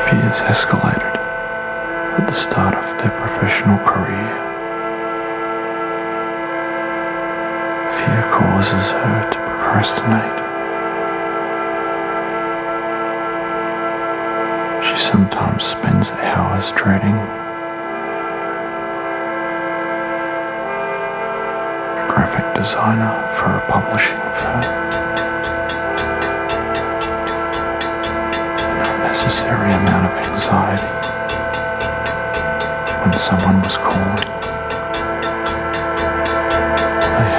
Fears escalated at the start of their professional career. Fear causes her to procrastinate. She sometimes spends hours dreading. A graphic designer for a publishing firm. An unnecessary amount of anxiety when someone was calling.